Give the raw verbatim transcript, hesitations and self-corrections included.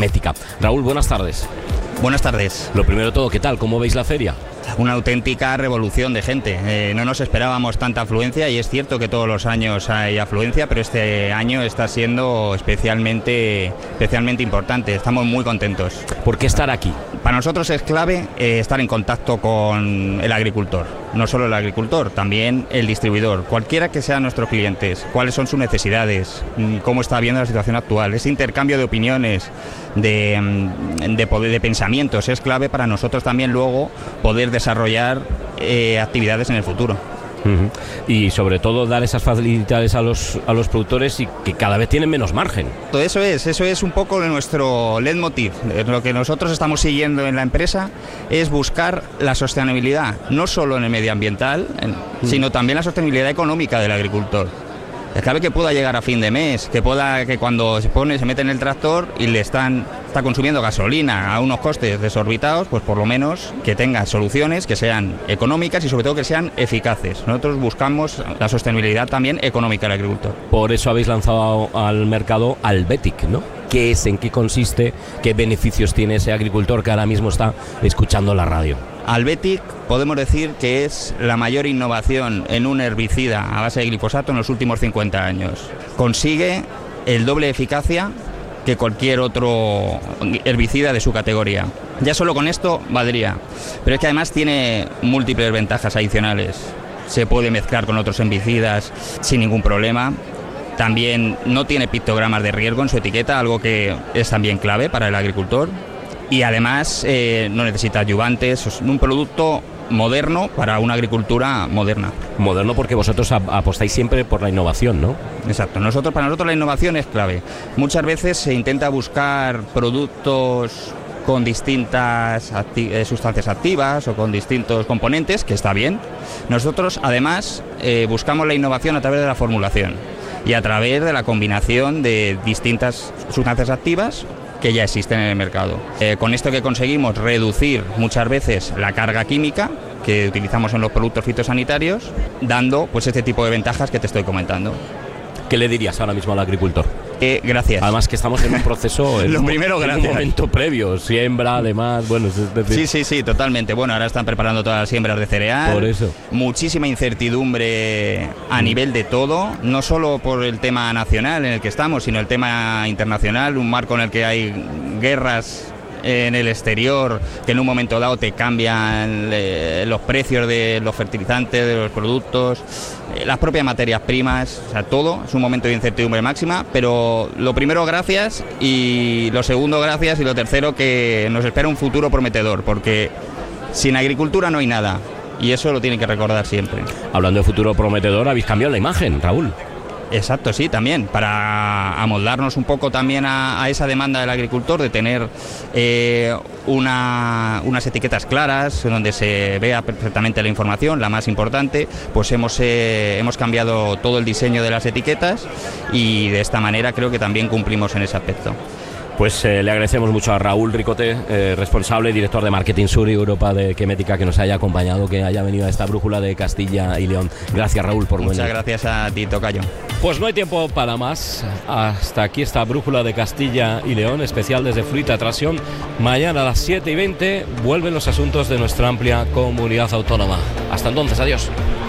Quemética. Raúl, buenas tardes. Buenas tardes. Lo primero de todo, ¿qué tal? ¿Cómo veis la feria? Una auténtica revolución de gente. Eh, no nos esperábamos tanta afluencia y es cierto que todos los años hay afluencia, pero este año está siendo especialmente, especialmente importante. Estamos muy contentos. ¿Por qué estar aquí? Para nosotros es clave eh, estar en contacto con el agricultor. No solo el agricultor, también el distribuidor. Cualquiera que sean nuestros clientes, cuáles son sus necesidades, cómo está viendo la situación actual. Ese intercambio de opiniones, de, de, poder, de pensamientos, es clave para nosotros también luego poder desarrollar eh, actividades en el futuro. Uh-huh. Y sobre todo dar esas facilidades a los, a los productores y que cada vez tienen menos margen. Todo eso es, eso es un poco de nuestro leitmotiv. Lo que nosotros estamos siguiendo en la empresa es buscar la sostenibilidad, no solo en el medioambiental, en, uh-huh. sino también la sostenibilidad económica del agricultor. Es clave que pueda llegar a fin de mes, que pueda que cuando se pone, se mete en el tractor y le están está consumiendo gasolina a unos costes desorbitados, pues por lo menos que tenga soluciones que sean económicas y sobre todo que sean eficaces. Nosotros buscamos la sostenibilidad también económica del agricultor. Por eso habéis lanzado al mercado Albetic, ¿no? ¿Qué es? ¿En qué consiste? ¿Qué beneficios tiene ese agricultor que ahora mismo está escuchando la radio? Albetic podemos decir que es la mayor innovación en un herbicida a base de glifosato en los últimos cincuenta años. Consigue el doble de eficacia que cualquier otro herbicida de su categoría. Ya solo con esto valdría, pero es que además tiene múltiples ventajas adicionales. Se puede mezclar con otros herbicidas sin ningún problema. También no tiene pictogramas de riesgo en su etiqueta, algo que es también clave para el agricultor. Y además eh, no necesita adyuvantes, es un producto moderno para una agricultura moderna. Moderno porque vosotros apostáis siempre por la innovación, ¿no? Exacto, nosotros, para nosotros la innovación es clave. Muchas veces se intenta buscar productos con distintas acti- eh, sustancias activas o con distintos componentes, que está bien. Nosotros además eh, buscamos la innovación a través de la formulación y a través de la combinación de distintas sustancias activas que ya existen en el mercado. Eh, con esto que conseguimos reducir muchas veces la carga química que utilizamos en los productos fitosanitarios, dando pues este tipo de ventajas que te estoy comentando. ¿Qué le dirías ahora mismo al agricultor? Eh, gracias. Además que estamos en un proceso, en, Lo un, primero, en gracias. un momento previo, siembra, además, bueno, es decir... Sí, sí, sí, totalmente. Bueno, ahora están preparando todas las siembras de cereal. Por eso. Muchísima incertidumbre a mm. nivel de todo, no solo por el tema nacional en el que estamos, sino el tema internacional, un marco en el que hay guerras en el exterior que en un momento dado te cambian eh, los precios de los fertilizantes, de los productos, eh, las propias materias primas, o sea, todo es un momento de incertidumbre máxima, pero lo primero gracias y lo segundo gracias y lo tercero que nos espera un futuro prometedor, porque sin agricultura no hay nada y eso lo tienen que recordar siempre. Hablando de futuro prometedor, habéis cambiado la imagen, Raúl. Exacto, sí, también, para amoldarnos un poco también a, a esa demanda del agricultor de tener eh, una, unas etiquetas claras donde se vea perfectamente la información, la más importante, pues hemos, eh, hemos cambiado todo el diseño de las etiquetas y de esta manera creo que también cumplimos en ese aspecto. Pues eh, le agradecemos mucho a Raúl Ricote, eh, responsable y director de Marketing Sur y Europa de Quemética, que nos haya acompañado, que haya venido a esta brújula de Castilla y León. Gracias, Raúl, por venir. Muchas gracias a ti, tocayo. Pues no hay tiempo para más. Hasta aquí esta brújula de Castilla y León, especial desde Fruita Tracción. Mañana a las siete y veinte vuelven los asuntos de nuestra amplia comunidad autónoma. Hasta entonces, adiós.